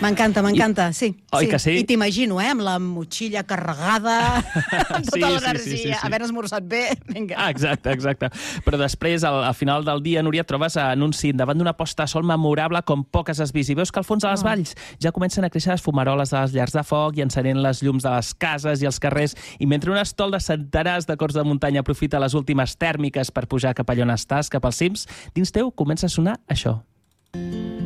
M'encanta, sí. Oi que sí? I t'imagino, amb la motxilla carregada, amb tota l'energia, havent esmorzat bé, vinga. Exacte. Però després, al final del dia, Núria, trobes anunci davant d'una posta de sol memorable com poques has vist. I veus que al fons de les valls ja comencen a créixer les fumaroles de les llars de foc i encenent les llums de les cases i els carrers. I mentre un estol de centenars de cors de muntanya aprofita les últimes tèrmiques per pujar cap allà on estàs, cap als cims, dins teu comença a sonar això.